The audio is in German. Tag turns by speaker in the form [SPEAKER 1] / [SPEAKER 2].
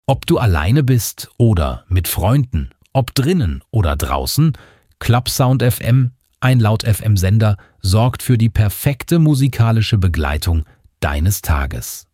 [SPEAKER 1] Ob du alleine bist oder mit Freunden, ob drinnen oder draußen, Clubsound FM, ein Laut-FM-Sender, sorgt für die perfekte musikalische Begleitung deines Tages.